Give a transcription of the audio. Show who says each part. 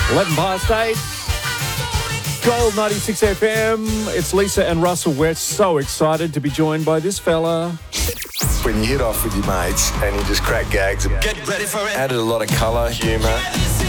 Speaker 1: 11 past 8. Gold 96 FM. It's Lisa and Russell. We're so excited to be joined by this fella.
Speaker 2: When you hit off with your mates and you just crack gags,
Speaker 3: Get ready for it.
Speaker 2: added a lot of colour, humour.